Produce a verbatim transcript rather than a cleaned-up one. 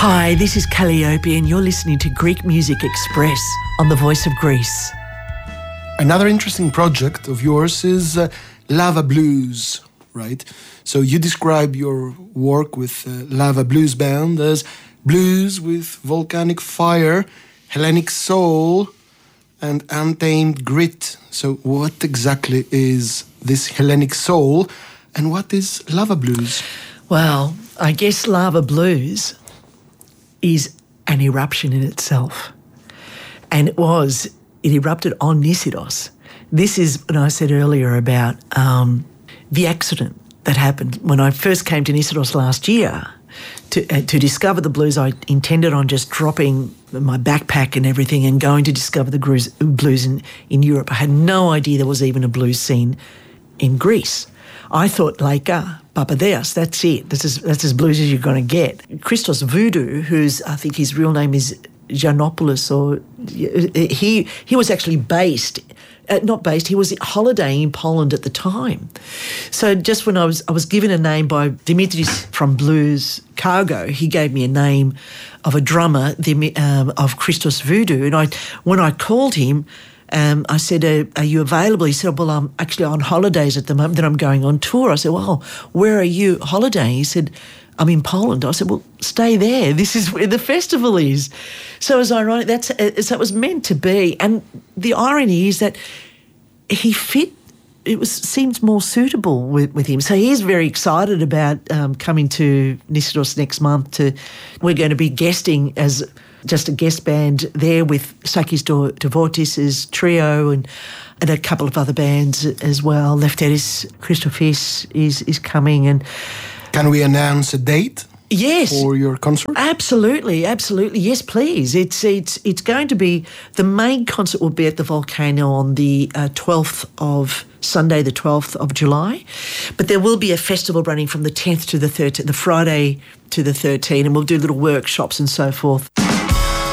Hi, this is Calliope and you're listening to Greek Music Express on The Voice of Greece. Another interesting project of yours is uh, Lava Blues, right? So you describe your work with uh, Lava Blues Band as blues with volcanic fire, Hellenic soul, and untamed grit. So what exactly is this Hellenic soul and what is Lava Blues? Well, I guess Lava Blues is an eruption in itself. And it was, it erupted on Nisidos. This is what I said earlier about um, the accident that happened when I first came to Nisidos last year. To, uh, to discover the blues, I intended on just dropping my backpack and everything and going to discover the blues, blues in, in Europe. I had no idea there was even a blues scene in Greece. I thought, Laika, Papadeas, that's it. That's as, that's as blues as you're going to get. Christos Voodoo, who's, I think his real name is Giannopoulos, or he he was actually based, uh, not based, he was holidaying in Poland at the time. So just when I was I was given a name by Dimitris from Blues Cargo, he gave me a name of a drummer, the, um, of Christos Voodoo, and I when I called him, Um, I said, uh, are you available? He said, well, I'm actually on holidays at the moment, then I'm going on tour. I said, well, where are you holidaying? He said, I'm in Poland. I said, well, stay there. This is where the festival is. So it was ironic. That's, uh, so it was meant to be. And the irony is that he fit, it was seems more suitable with, with him. So he's very excited about um, coming to Nisidos next month. To We're going to be guesting as just a guest band there with Sakis Devotis' trio and and a couple of other bands as well. Lefteris Christofis is is coming. And can we announce a date? Yes. For your concert? Absolutely, absolutely. Yes, please. It's it's it's going to be, the main concert will be at the Volcano on the uh, twelfth of, Sunday the twelfth of July. But there will be a festival running from the tenth to the thirteenth, the Friday to the thirteenth, and we'll do little workshops and so forth.